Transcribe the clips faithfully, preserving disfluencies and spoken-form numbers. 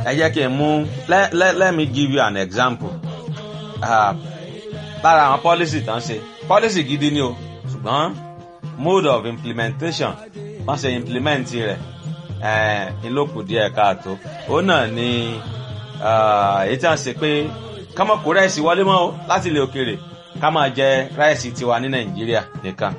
ẹ jẹ́ kí n mú let, let, let me give you an example. Lára àwọn policy tán ṣe policy gidi ni o ṣùgbọ́n mode of implementation wọ́n ṣe implement rẹ̀ ìlókù díẹ̀ káàtó òun náà ni èyí tí wọ́n ṣe pé ká má kó ráìsì wọlé mọ́ o láti ilẹ̀ òkèèrè ká máa jẹ ráìsì tiwa ní Nàìjíríà nìkan.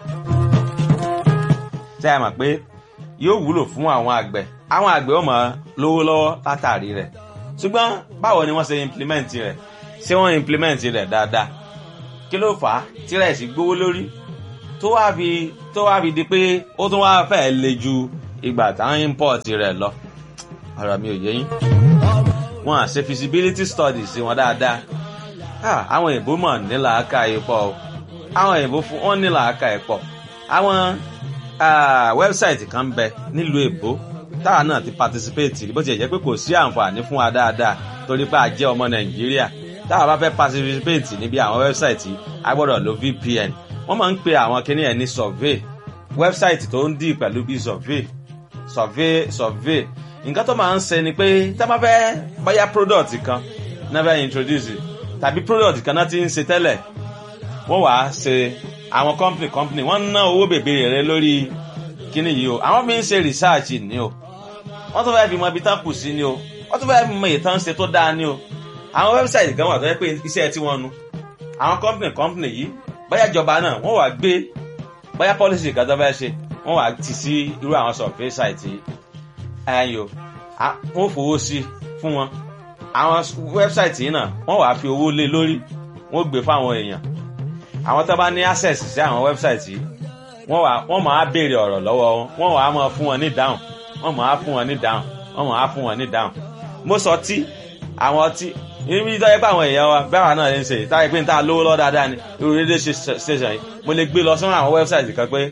Ṣé ẹ mọ̀ pé yóò wúlò fún àwọn àgbẹ̀ àwọn àgbẹ̀ ó máa lówó lọ́wọ́ látàrí rẹ̀ ṣùgbọ́n báwo ni wọ́n ṣe implement rẹ̀ ṣé wọ́n implement rẹ̀ dáadáa kí ló fà á tí ráìsì gbówó lórí tó wá fi tó wá fi di pé ó tún wá fẹ́ le ju ìgbà táwọn import rẹ̀ lọ ọ̀rọ̀ mi ò yé yín wọ́n á ṣe feasibility studies wọn dáadáa àwọn èèbó mọ̀ ní làákàyè pọ̀ o àwọn èèbó fún wọn ní làákàyè pọ̀ àwọn wẹ́bsáìtì kan ń bẹ nílùú èbó táwa náà ti participate bó ti jẹ́ pé kò sí àǹfààní fún wa dáadáa torí pé a jẹ́ ọmọ Nàìjíríà táwa bá fẹ́ participate níbi àwọn wẹ́bsáìtì a gbọ́dọ̀ lo V P N wọ́n máa ń pe àwọn kinní ẹ̀ ní survey wẹ́bsáìtì tó ń dì pẹ̀lú bí survey survey survey nǹkan tó máa ń ṣe ni pé tá a bá fẹ́ bóyá product kan náà fẹ́ introduce tàbí product kan náà ti ń ṣe tẹ́lẹ̀ wọ́n wàá ṣe àwọn company company wọ́n ná owó bèbèrè rẹ lórí kíní yìí o àwọn fi ń ṣe research ni o wọ́n tún fẹ́ fi mọ ibi tán kù sí ni o wọ́n tún fẹ́ fi mọ ìtàn ṣe tó dáa ni o àwọn website kan wà tó yẹ pé iṣẹ́ tí wọ́n nu àwọn company company yìí bóyá ìjọba náà wọ́n wàá gbé bóyá policy kan tó fẹ́ ṣe wọ́n wàá ti sí irú àwọn survey site yìí ẹ̀yìn o wọ́n fowó sí fún wọn àwọn website yìí náà wọ́n wàá fi owó lé lórí wọ́n gbé fáwọn èèyàn àwọn tó bá ní access sí àwọn website yìí wọ́n wá wọ́n máa béèrè ọ̀rọ̀ lọ́wọ́ wọn wọ́n wá máa fún wọn ní dáhùn wọ́n máa fún wọn ní dáhùn wọ́n máa fún wọn ní dáhùn. mo sọ tí àwọn ọtí ibi tó yẹ pé àwọn èèyàn wa bẹ́ẹ̀ wà náà lè ń ṣe táyé pé n ta lówó lọ́ dáadáa ni irú rédíò station yìí mo lè gbé lọ sọ́nà àwọn website kan pé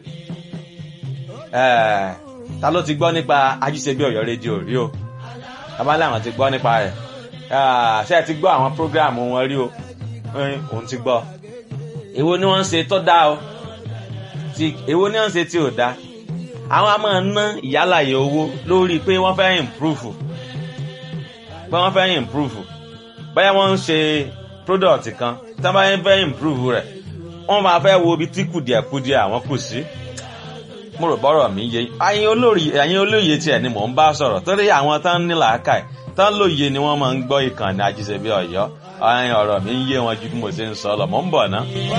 ta ló ti gbọ́ nípa Ajíṣebí Ọ̀yọ́ rédíò rí o abálé àwọn ti gbọ́ nípa rẹ̀ ṣé ẹ ti gbọ́ àwọn program wọn rí o òun ti gbọ́ èwo ni wọ́n ń ṣe tó dáa o ti èwo ni wọ́n ń ṣe tí ò dáa àwọn a máa ná ìyálàyè owó lórí pé wọ́n fẹ́ improve pé wọ́n fẹ́ improve bóyá wọ́n ń ṣe product kan tí wọ́n bá fẹ́ improve rẹ̀ wọ́n máa fẹ́ wo ibi tí kùdìẹ̀kudìẹ̀ àwọn kù sí mo rò bọ́rọ̀ mi yé ẹ̀yin olórí ẹ̀yin olóye tiẹ̀ ni mò ń bá sọ̀rọ̀ torí àwọn tán ní làákàyè tán lóye ni wọ́n máa ń gbọ́ ìkànnì Ajíṣebí Ọ̀yọ́ ọ̀rọ̀ mi ń yé wọn ju bí mo ṣe ń sọ lọ mò ń bọ̀ ná.